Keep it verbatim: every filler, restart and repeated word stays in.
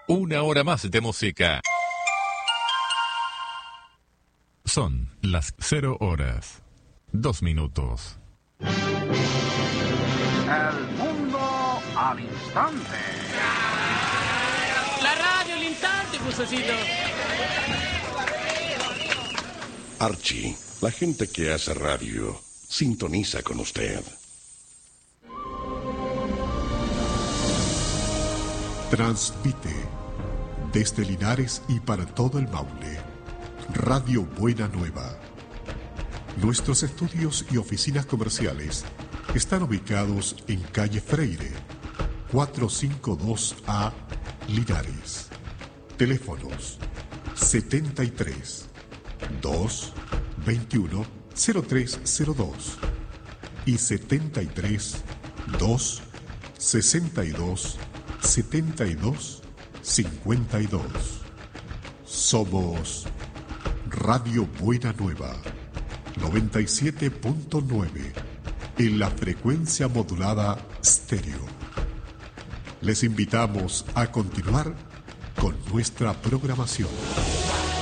Una hora más de música. Son las cero horas, dos minutos. El mundo al instante. La radio al instante, Pusecito. Archie, la gente que hace radio, sintoniza con usted. Transmite desde Linares y para todo el Maule, Radio Buena Nueva. Nuestros estudios y oficinas comerciales están ubicados en calle Freire, cuatrocientos cincuenta y dos A, Linares. Teléfonos setenta y tres, dos, veintiuno, cero tres cero dos y setenta y tres, dos, sesenta y dos, setenta y dos, cincuenta y dos. Somos Radio Buena Nueva, noventa y siete punto nueve, en la frecuencia modulada estéreo. Les invitamos a continuar con nuestra programación.